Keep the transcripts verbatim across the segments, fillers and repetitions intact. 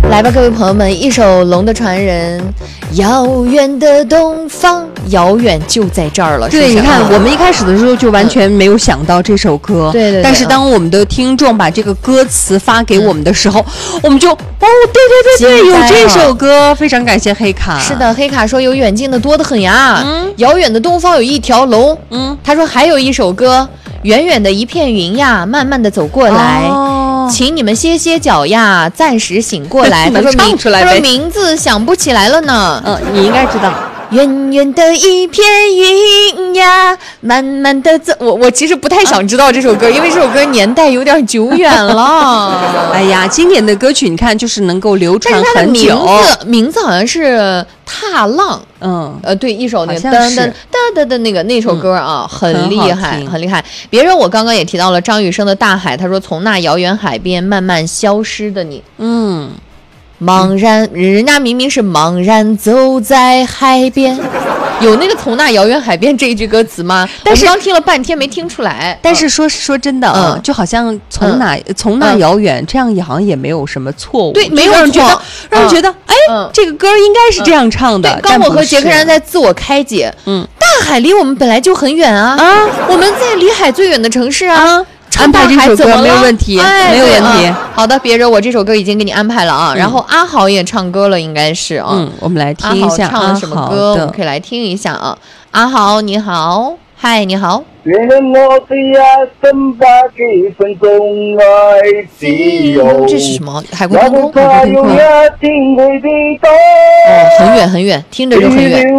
来吧，各位朋友们，一首《龙的传人》，遥远的东方，遥远就在这儿了。 对，你看，我们一开始的时候就完全没有想到这首歌， 对 对, 对。 但是当我们的听众把这个歌词发给我们的时候，嗯、我们就哦，对对对对，有这首歌，非常感谢黑卡。 是的，黑卡说有远近的多得很呀，嗯，遥远的东方有一条龙，嗯，他说还有一首歌，远远的一片云呀，慢慢的走过来。哦，请你们歇歇脚呀，暂时醒过来。他说名，他说名字想不起来了呢。 嗯，你应该知道。 远远的一片云呀，慢慢的走。我我其实不太想知道这首歌，啊、因为这首歌年代有点久远了。 哎呀，经典的歌曲，你看就是能够流传很久。 名字名字好像是踏浪。嗯，呃，对，一首那个噔噔噔噔的那个那首歌啊，嗯、很厉害，很, 很厉害。别人我刚刚也提到了张雨生的《大海》，他说从那遥远海边慢慢消失的你，嗯，茫然，人家明明是茫然走在海边。有那个从那遥远海边这一句歌词吗？但是刚听了半天没听出来。 但是说说真的啊，嗯、就好像从哪、嗯、从那遥远、嗯、这样好像也没有什么错误。 对，没有让人觉得、 嗯、 让人觉得哎、嗯，这个歌应该是这样唱的。 嗯、刚我和杰克然在自我开解。嗯，大海离我们本来就很远啊，啊，我们在离海最远的城市啊。啊安排这首歌没有问题， 哎、 没有问题、 啊。好的，别惹我这首歌已经给你安排了啊。嗯、然后阿豪也唱歌了，应该是啊。 嗯，我们来听一下阿豪唱了什么歌，我们可以来听一下啊。阿豪你好，嗨，你好。 原谅我的一生把幾分鐘愛自由。 這是什麼？海闊天空。 海闊天空。 哦，很遠很遠，聽着就很遠。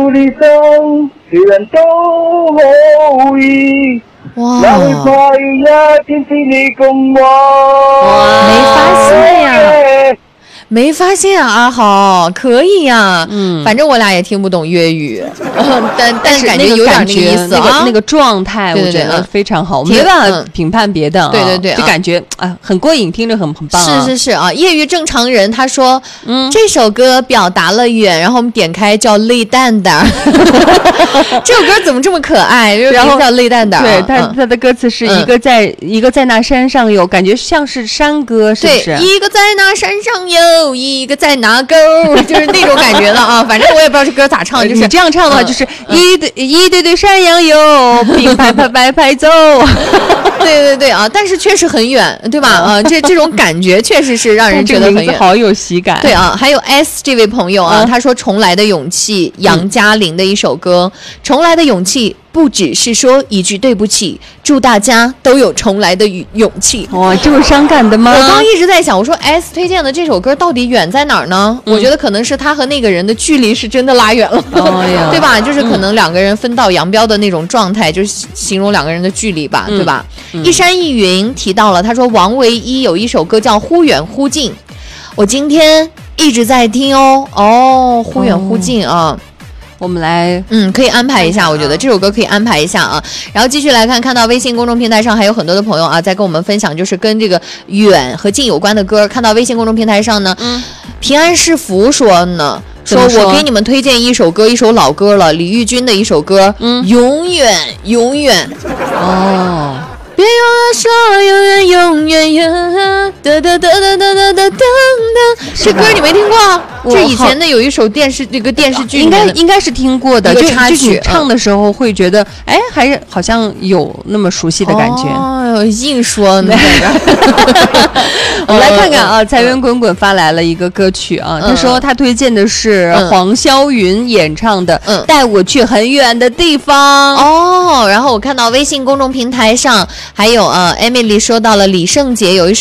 哇！哇，沒發現呀。沒發現啊，阿豪可以呀、啊，嗯，反正我俩也聽不懂粵語，但但感覺有點那個意思啊， 那個那個狀態我覺得非常好，沒辦法評判別的、啊， 對對對， 就感覺啊很過癮，聽着很很棒、啊。 是是是啊，業餘正常人他說，嗯，這首歌表達了遠，然後我們點開叫淚蛋蛋，這首歌怎麼這麼可愛？然後叫淚蛋蛋， 對，它它的歌詞是一個在、嗯、一個在那山上有，感覺像是山歌，是不是？ 對，一個在那山上有。一個在哪溝，就是那種感覺的啊！反正我也不知道這歌咋唱，就是你這樣唱的話，就是一對、嗯、一對對山羊有，並排排排排走。 對對對啊！但是確實很遠，對吧？啊，這這種感覺確實是讓人覺得很遠， 好有喜感。 對啊，還有 S 這位朋友啊，嗯、他說《重來的勇氣》，楊嘉玲的一首歌，《重來的勇氣》。不只是說一句對不起，祝大家都有重來的勇氣。 哇，這麼傷感的嗎？ 我剛剛一直在想，我說 S 推薦的這首歌到底遠在哪兒呢？嗯、我覺得可能是他和那個人的距離是真的拉遠了，哦、對吧？就是可能兩個人分道揚鑣的那種狀態，嗯、就是形容兩個人的距離吧，嗯、對吧？嗯、一山一雲提到了，他說王唯一有一首歌叫《忽遠忽近》，我今天一直在聽哦，哦，忽遠忽近啊。哦我們來， 嗯，可以安排一下，我覺得這首歌可以安排一下啊。然後繼續來看，看到微信公眾平台上還有很多的朋友啊，在跟我們分享，就是跟這個遠和近有關的歌。看到微信公眾平台上呢，嗯，平安是福說呢，說, 說我給你們推薦一首歌，一首老歌了，李玉君的一首歌，嗯，永遠永遠，哦。別用我說永遠永遠遠，噠噠噠噠噠噠噠噠噠。這歌你沒聽過？這以前的有一首電視這個電視劇， 應該應該是聽過的。 一個插曲， 唱的時候會覺得，哎，還是好像有那麼熟悉的感覺。 哦，硬說呢。 我們來看看啊，財源滾滾發來了一個歌曲啊，他說他推薦的是黃霄雲演唱的《帶我去很遠的地方》。 哦，然後我看到微信公眾平台上。還有呃 Emily 說到了李聖傑有一首